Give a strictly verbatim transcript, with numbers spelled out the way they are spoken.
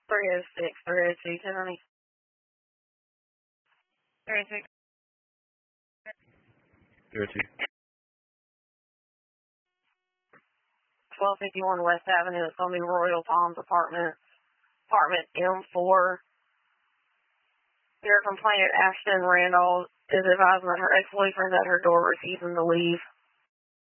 three oh six, three oh two, ten ninety. three oh six. three oh two. twelve fifty-one West Avenue. It's going to be Royal Palms Apartment, apartment M four. Your complainant, Ashton Randall, is advising that her ex-boyfriend at her door refusing to leave.